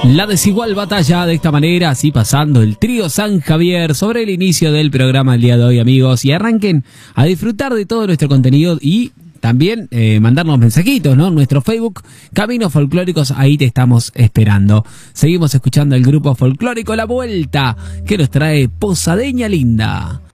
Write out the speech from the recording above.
La desigual batalla de esta manera, así pasando el trío San Javier sobre el inicio del programa el día de hoy, amigos. Y arranquen a disfrutar de todo nuestro contenido y también mandarnos mensajitos, ¿no? Nuestro Facebook, Caminos Folclóricos, ahí te estamos esperando. Seguimos escuchando el grupo folclórico La Vuelta, que nos trae Posadeña Linda.